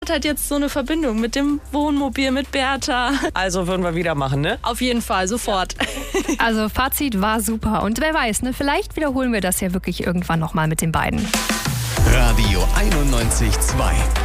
hat jetzt so eine Verbindung mit dem Wohnmobil, mit Bertha. Also würden wir wieder machen, ne? Auf jeden Fall, sofort. Also Fazit war super. Und wer weiß, ne, vielleicht wiederholen wir das ja wirklich irgendwann nochmal mit den beiden. Radio 91.2